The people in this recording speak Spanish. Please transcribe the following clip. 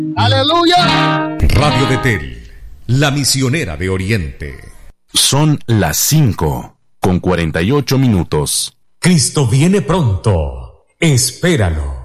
¡Aleluya! Radio Betel, la misionera de Oriente. Son las 5:48. Cristo viene pronto. Espéralo.